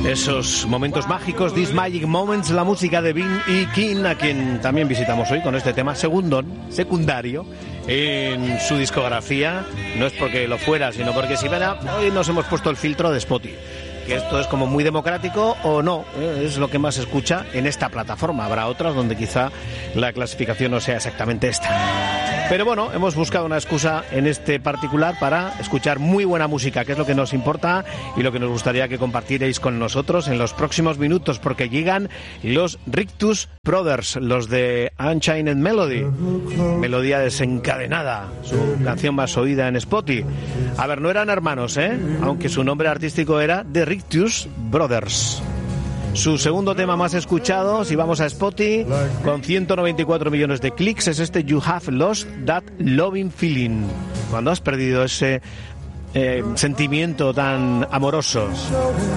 Esos momentos mágicos, These Magic Moments, la música de Vin y King, a quien también visitamos hoy con este tema secundario en su discografía. No es porque lo fuera, sino porque si verá, hoy nos hemos puesto el filtro de Spotify, que esto es como muy democrático o no, es lo que más se escucha en esta plataforma. Habrá otras donde quizá la clasificación no sea exactamente esta. Pero bueno, hemos buscado una excusa en este particular para escuchar muy buena música, que es lo que nos importa y lo que nos gustaría que compartierais con nosotros en los próximos minutos, porque llegan los Rictus Brothers, los de Unchained Melody, Melodía Desencadenada, su canción más oída en Spotify. A ver, no eran hermanos, aunque su nombre artístico era The Rictus Brothers. Su segundo tema más escuchado, si vamos a Spotify, con 194 millones de clics, es este You Have Lost That Loving Feeling. Cuando has perdido ese sentimiento tan amoroso.